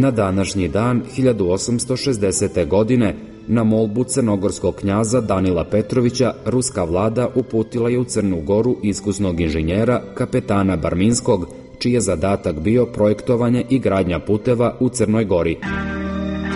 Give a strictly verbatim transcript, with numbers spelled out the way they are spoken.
Na današnji dan hiljadu osamsto šezdesete. godine na molbu crnogorskog knjaza Danila Petrovića ruska vlada uputila je u Crnu Goru iskusnog inženjera kapetana Barminskog, čiji je zadatak bio projektovanje i gradnja puteva u Crnoj Gori.